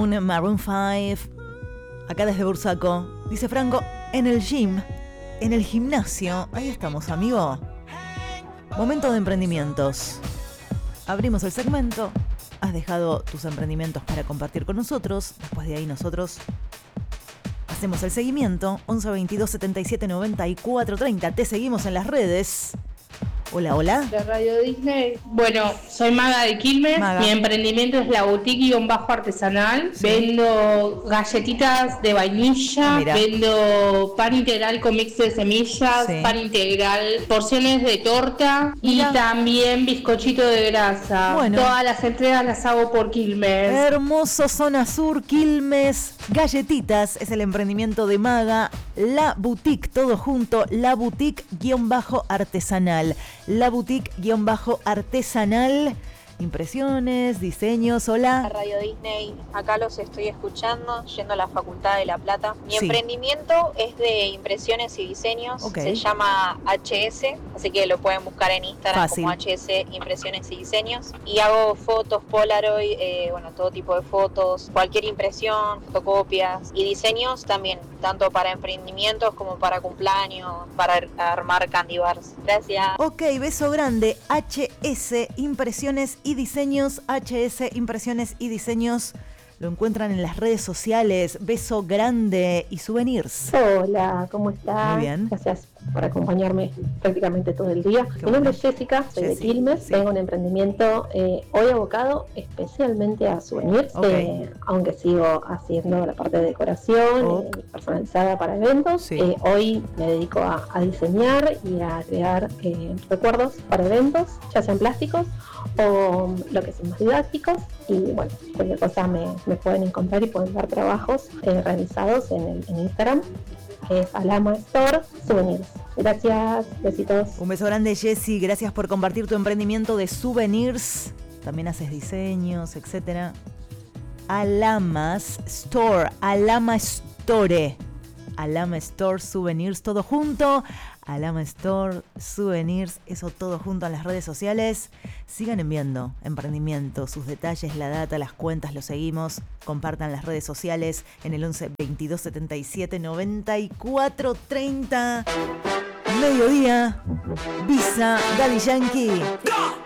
Un Maroon 5. Acá desde Bursaco. Dice Franco, en el gym, en el gimnasio. Ahí estamos, amigo. Momento de emprendimientos. Abrimos el segmento. Has dejado tus emprendimientos para compartir con nosotros. Después de ahí nosotros hacemos el seguimiento. 11 22 77 94 30. Te seguimos en las redes. Hola, hola. De Radio Disney. Bueno, soy Maga de Quilmes. Maga. Mi emprendimiento es la boutique-artesanal. Sí. Vendo galletitas de vainilla. Mira. Vendo pan integral con mix de semillas. Sí. Pan integral, porciones de torta. Mira. Y también bizcochito de grasa. Bueno. Todas las entregas las hago por Quilmes. Hermoso, zona sur, Quilmes, galletitas, es el emprendimiento de Maga, la boutique, todo junto, la boutique-artesanal, la boutique-artesanal, impresiones, diseños, hola. Radio Disney, acá los estoy escuchando, yendo a la Facultad de La Plata. Mi Sí. emprendimiento es de impresiones y diseños, Ok. se llama HS, así que lo pueden buscar en Instagram Fácil. como HS Impresiones y Diseños. Y hago fotos Polaroid, todo tipo de fotos, cualquier impresión, fotocopias y diseños también, tanto para emprendimientos como para cumpleaños, para armar candy bars. Gracias. Ok, beso grande, HS Impresiones y Diseños, HS Impresiones y Diseños, lo encuentran en las redes sociales, beso grande y souvenirs. Hola, ¿cómo estás? Muy bien. Gracias por acompañarme prácticamente todo el día. Mi nombre es Jessica, soy Jessy, de Quilmes, sí. tengo un emprendimiento hoy abocado especialmente a souvenirs, Ok. aunque sigo haciendo la parte de decoración Ok. personalizada para eventos. Sí. Hoy me dedico a diseñar y a crear recuerdos para eventos, ya sean plásticos o lo que son más didácticos, y bueno, cualquier cosa me pueden encontrar y pueden ver trabajos realizados en Instagram, que es Alama Store Souvenirs. Gracias, besitos. Un beso grande, Jessy, gracias por compartir tu emprendimiento de souvenirs, también haces diseños, etcétera. Alamas Store, Alama Store, Alama Store Souvenirs, todo junto. Alama Store, Souvenirs, eso todo junto en las redes sociales. Sigan enviando emprendimientos, sus detalles, la data, las cuentas, los seguimos. Compartan las redes sociales en el 11 22 77 94 30. Mediodía, Visa, Daddy Yankee.